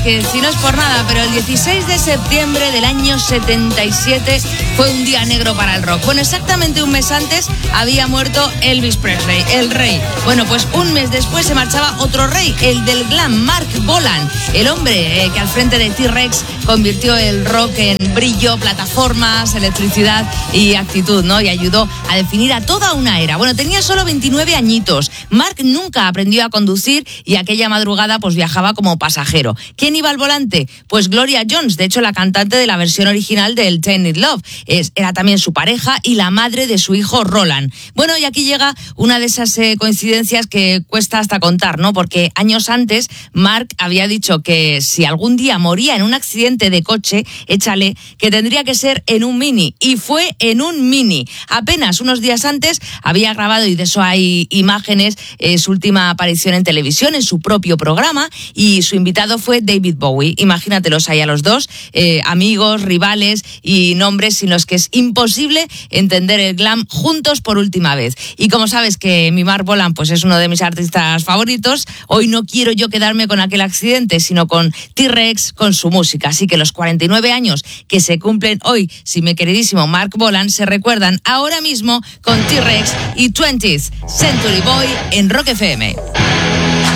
que si no es por nada, pero el 16 de septiembre del año 77 fue un día negro para el rock. Bueno, exactamente un mes antes había muerto Elvis Presley, el rey. Bueno, pues un mes después se marchaba otro rey, el del glam, Mark Bolan, el hombre que al frente de T-Rex convirtió el rock en brillo, plataformas, electricidad y actitud, ¿no? Y ayudó a definir a toda una era. Bueno, tenía solo 29 añitos. Mark nunca aprendió a conducir y aquella madrugada pues viajaba como pasajero. ¿Quién iba al volante? Pues Gloria Jones, de hecho la cantante de la versión original del Tainted Love. Era también su pareja y la madre de su hijo Roland. Bueno, y aquí llega una de esas coincidencias que cuesta hasta contar, ¿no? Porque años antes Mark había dicho que si algún día moría en un accidente de coche, échale, que tendría que ser en un Mini. Y fue en un Mini. Apenas unos días antes había grabado, y de eso hay imágenes, su última aparición en televisión, en su propio programa, y su invitado fue David Bowie. Imagínatelos ahí a los dos, amigos, rivales y nombres sin los que es imposible entender el glam juntos por última vez. Y como sabes que mi Mark Bolan pues es uno de mis artistas favoritos, hoy no quiero yo quedarme con aquel accidente, sino con T-Rex, con su música. Así que los 49 años que se cumplen hoy, si mi queridísimo Mark Bolan, se recuerdan ahora mismo con T-Rex y 20th Century Boy en Rock FM.